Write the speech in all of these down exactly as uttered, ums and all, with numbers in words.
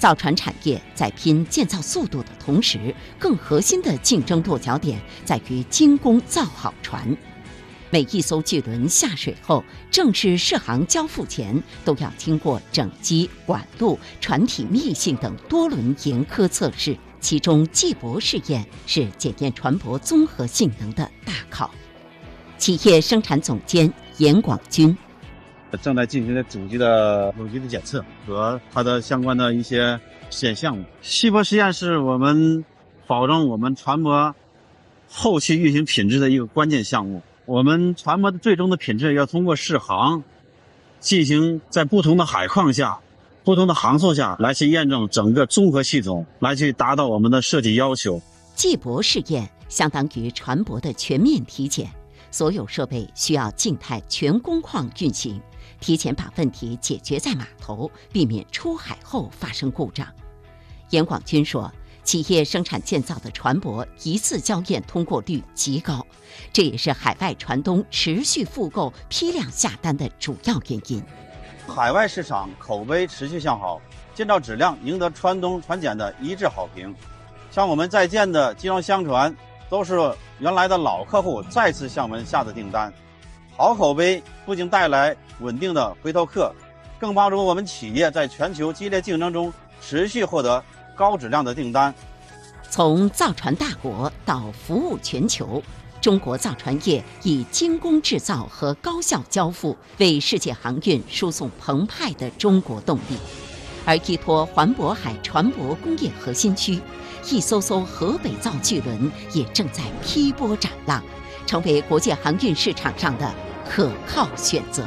造船产业在拼建造速度的同时，更核心的竞争落脚点在于精工造好船。每一艘巨轮下水后，正式试航交付前，都要经过整机、管路、船体密性等多轮严苛测试。其中技泊试验是检验船舶综合性能的大考。企业生产总监严广军。 正在进行的主机的有机的检测和它的相关的一些实验项目。细泊实验是我们保证我们船舶后期运行品质的一个关键项目。我们船舶的最终的品质要通过试航进行在不同的海况下、不同的航速下来去验证整个综合系统，来去达到我们的设计要求。 技泊试验相当于船舶的全面体检，所有设备需要静态全工况运行，提前把问题解决在码头，避免出海后发生故障。严广军说，企业生产建造的船舶一次交验通过率极高，这也是海外船东持续复购批量下单的主要原因。 海外市场口碑持续向好，建造质量赢得船东船检的一致好评。像我们在建的集装箱船，都是原来的老客户再次向我们下的订单。好口碑不仅带来稳定的回头客，更帮助我们企业在全球激烈竞争中持续获得高质量的订单。 从造船大国到服务全球，中国造船业以精工制造和高效交付为世界航运输送澎湃的中国动力。而依托环渤海船舶工业核心区，一艘艘河北造巨轮也正在劈波斩浪，成为国际航运市场上的可靠选择。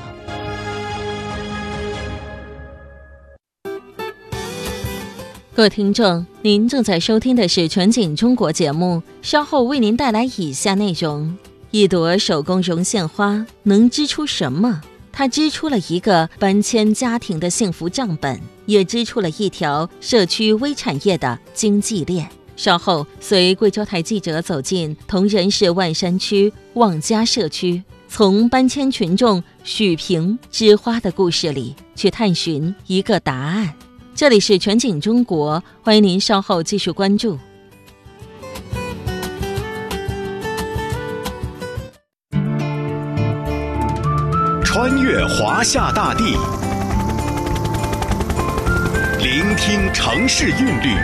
各位听众，您正在收听的是全景中国节目，稍后为您带来以下内容：一朵手工绒线花能织出什么？它织出了一个搬迁家庭的幸福账本，也织出了一条社区微产业的经济链。稍后随贵州台记者走进铜仁市万山区望家社区，从搬迁群众许平织花的故事里去探寻一个答案。这里是全景中国，欢迎您稍后继续关注。 穿越华夏大地，聆听城市韵律，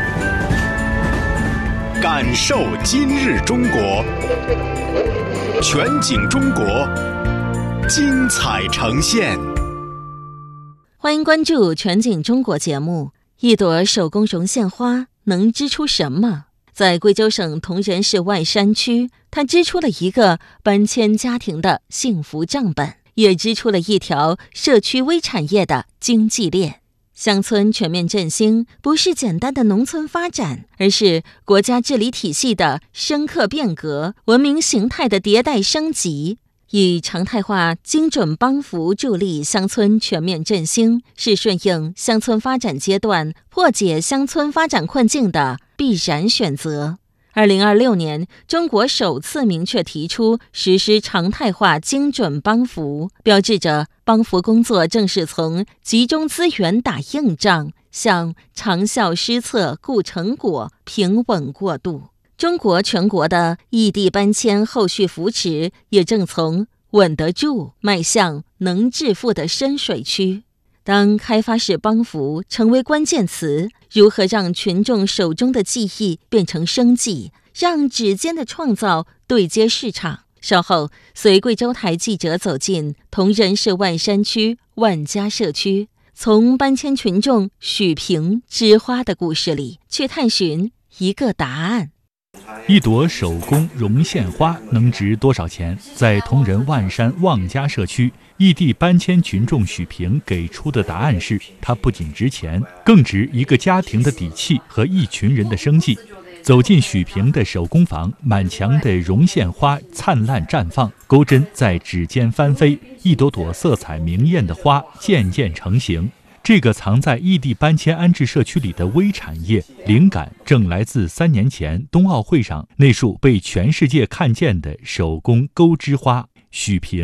感受今日中国。全景中国，精彩呈现。 欢迎关注全景中国节目。一朵手工绒线花能织出什么？在贵州省铜仁市万山区，它织出了一个搬迁家庭的幸福账本，也织出了一条社区微产业的经济链。乡村全面振兴不是简单的农村发展，而是国家治理体系的深刻变革，文明形态的迭代升级。以常态化精准帮扶助力乡村全面振兴，是顺应乡村发展阶段破解乡村发展困境的必然选择。二零二六年，中国首次明确提出实施常态化精准帮扶，标志着帮扶工作正式从集中资源打硬仗向长效施策固成果平稳过渡。中国全国的异地搬迁后续扶持也正从稳得住迈向能致富的深水区。当开发式帮扶成为关键词，如何让群众手中的技艺变成生计，让指尖的创造对接市场？稍后随贵州台记者走进铜仁市万山区万家社区，从搬迁群众许平织花的故事里去探寻一个答案。 一朵手工绒线花能值多少钱？在铜仁万山望家社区，异地搬迁群众许平给出的答案是：它不仅值钱，更值一个家庭的底气和一群人的生计。走进许平的手工坊，满墙的绒线花灿烂绽放，钩针在指尖翻飞，一朵朵色彩明艳的花渐渐成型。这个藏在异地搬迁安置社区里的微产业，灵感正来自三年前冬奥会上那束被全世界看见的手工钩织花。许平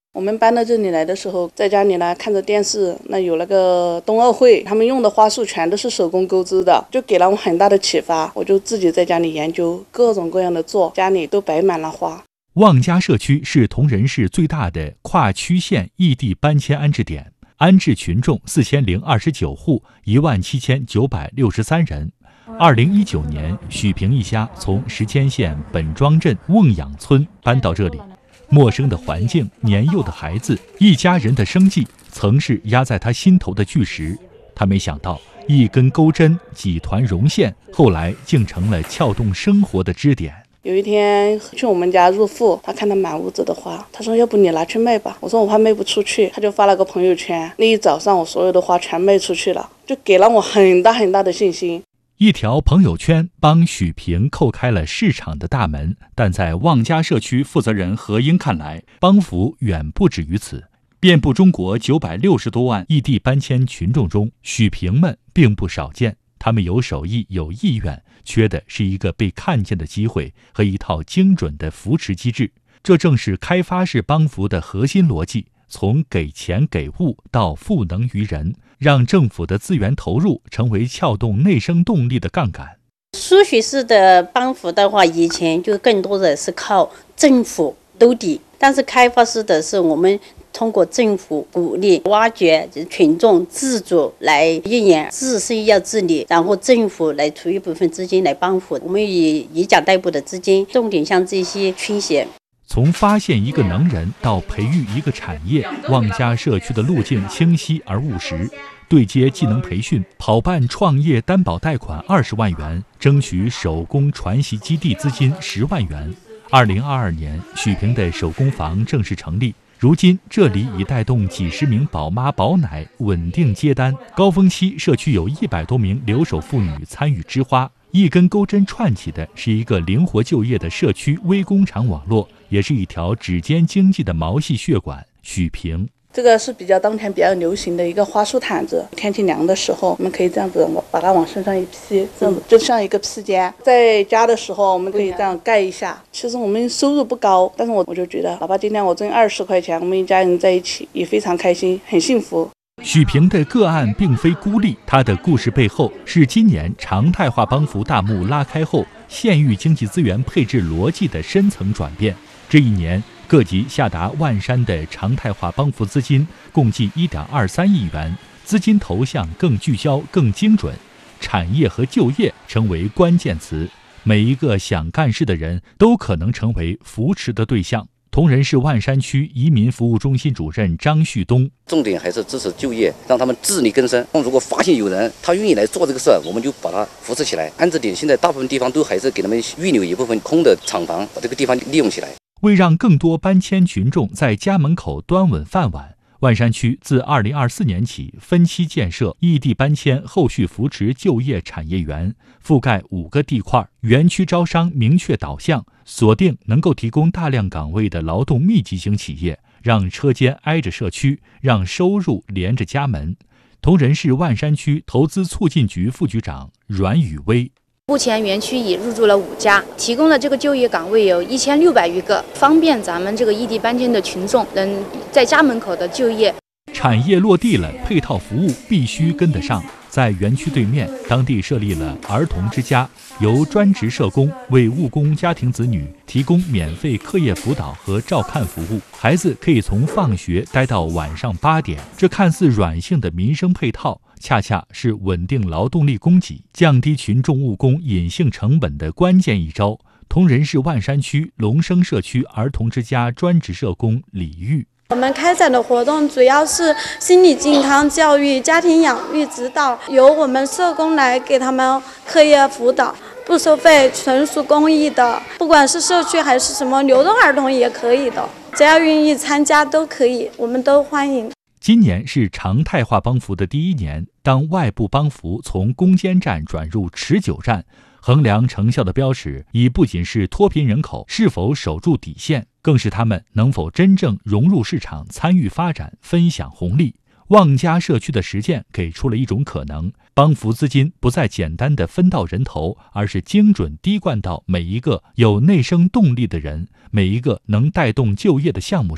我们搬到这里来的时候，在家里呢看着电视，那有那个冬奥会，他们用的花束全都是手工钩织的，就给了我很大的启发。我就自己在家里研究各种各样的做，家里都摆满了花。 望家社区是铜仁市最大的跨区县异地搬迁安置点，安置群众四千零二十九户，一万七千九百六十三人。二零一九年，许平一家从石阡县本庄镇瓮养村搬到这里。陌生的环境，年幼的孩子，一家人的生计，曾是压在他心头的巨石。他没想到，一根钩针，几团绒线，后来竟成了撬动生活的支点。 有一天去我们家入户，他看到满屋子的花，他说要不你拿去卖吧。我说我怕卖不出去，他就发了个朋友圈，那一早上我所有的花全卖出去了，就给了我很大很大的信心。 一条朋友圈帮许平叩开了市场的大门，但在望家社区负责人何英看来，帮扶远不止于此。遍布中国九百六十多万异地搬迁群众中，许平们并不少见。他们有手艺，有意愿，缺的是一个被看见的机会和一套精准的扶持机制。这正是开发式帮扶的核心逻辑，从给钱给物到赋能于人，让政府的资源投入成为撬动内生动力的杠杆。 输血式的帮扶的话，以前就更多的是靠政府兜底，但是开发式的是我们通过政府鼓励挖掘群众自主来运营，自身要自理，然后政府来出一部分资金来帮扶。我们以以奖代步的资金重点向这些倾斜。 从发现一个能人到培育一个产业，望家社区的路径清晰而务实。对接技能培训，跑办创业担保贷款二十万元，争取手工传习基地资金十万元。二零二二年，许平的手工坊正式成立。如今，这里已带动几十名宝妈宝奶稳定接单。高峰期，社区有一百多名留守妇女参与织花。一根钩针串起的是一个灵活就业的社区微工厂网络，也是一条指尖经济的毛细血管。许平。 这个是比较当前比较流行的一个花束毯子，天气凉的时候，我们可以这样子把它往身上一披，这样子就像一个披肩。在家的时候，我们可以这样盖一下。其实我们收入不高，但是我我就觉得，哪怕今天我挣二十块钱，我们一家人在一起也非常开心，很幸福。 许平的个案并非孤立，他的故事背后是今年常态化帮扶大幕拉开后，县域经济资源配置逻辑的深层转变。这一年，各级下达万山的常态化帮扶资金共计 一点二三亿元，资金投向更聚焦、更精准，产业和就业成为关键词。每一个想干事的人都可能成为扶持的对象。铜仁市万山区移民服务中心主任张旭东： 重点还是支持就业，让他们自力更生。如果发现有人他愿意来做这个事儿，我们就把他扶持起来。安置点现在大部分地方都还是给他们预留一部分空的厂房，把这个地方利用起来。 为让更多搬迁群众在家门口端稳饭碗，万山区自二零二四年起分期建设异地搬迁后续扶持就业产业园，覆盖五个地块，园区招商明确导向，锁定能够提供大量岗位的劳动密集型企业，让车间挨着社区，让收入连着家门。铜仁市万山区投资促进局副局长阮宇威： 目前园区已入驻了五家，提供了这个就业岗位有一千六百余个，方便咱们这个异地搬迁的群众能在家门口的就业。 产业落地了，配套服务必须跟得上。在园区对面，当地设立了儿童之家，由专职社工为务工家庭子女提供免费课业辅导和照看服务，孩子可以从放学待到晚上八点。这看似软性的民生配套，恰恰是稳定劳动力供给、降低群众务工隐性成本的关键一招。铜仁市万山区龙生社区儿童之家专职社工李玉： 我们开展的活动主要是心理健康教育、家庭养育指导，由我们社工来给他们课业辅导，不收费，纯属公益的。不管是社区还是什么流动儿童也可以的，只要愿意参加都可以，我们都欢迎。 今年是常态化帮扶的第一年，当外部帮扶从攻坚战转入持久战，衡量成效的标尺已不仅是脱贫人口是否守住底线，更是他们能否真正融入市场、参与发展、分享红利。望家社区的实践给出了一种可能，帮扶资金不再简单的分到人头，而是精准滴灌到每一个有内生动力的人，每一个能带动就业的项目上。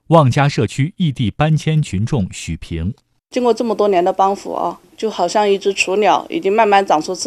望家社区异地搬迁群众许平。 经过这么多年的帮扶啊，就好像一只雏鸟，已经慢慢长出自